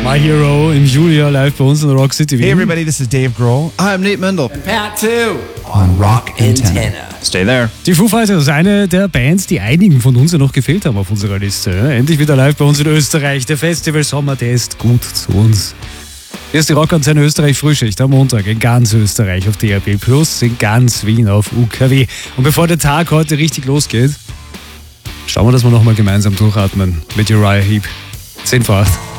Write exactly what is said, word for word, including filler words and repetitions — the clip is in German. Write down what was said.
My Hero im Julia live bei uns in Rock City. Hey everybody, this is Dave Grohl. I'm Nate Mendel. And Pat too on Rock Antenna. Stay there. Die Foo Fighters, eine der Bands, die einigen von uns ja noch gefehlt haben auf unserer Liste. Endlich wieder live bei uns in Österreich. Der Festival Sommer, der ist gut zu uns. Hier ist die Rockantenne Österreich Frühschicht am Montag in ganz Österreich auf D A B plus, in ganz Wien auf U K W. Und bevor der Tag heute richtig losgeht, schauen wir, dass wir nochmal gemeinsam durchatmen mit Uriah Heep. zehn vor acht.